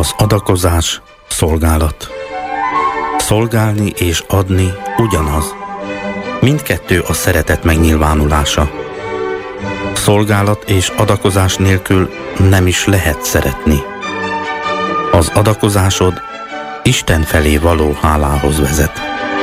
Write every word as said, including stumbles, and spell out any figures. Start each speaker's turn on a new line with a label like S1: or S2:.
S1: Az adakozás szolgálat. Szolgálni és adni ugyanaz. Mindkettő a szeretet megnyilvánulása. Szolgálat és adakozás nélkül nem is lehet szeretni. Az adakozásod Isten felé való hálához vezet.